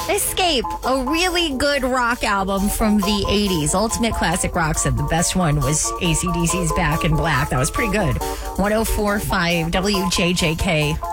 Escape, a really good rock album from the 80s. Ultimate Classic Rock said the best one was AC/DC's Back in Black. That was pretty good. 104.5 WJJK.